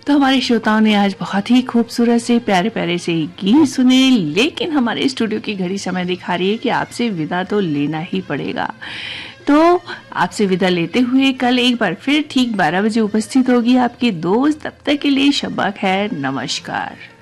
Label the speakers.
Speaker 1: तो हमारे श्रोताओं ने आज बहुत ही खूबसूरत से प्यारे प्यारे से गीत सुने, लेकिन हमारे स्टूडियो की घड़ी समय दिखा रही है कि आपसे विदा तो लेना ही पड़ेगा। तो आपसे विदा लेते हुए कल एक बार फिर ठीक 12 बजे उपस्थित होगी आपकी दोस्त। तब तक के लिए शब्बा खैर, नमस्कार।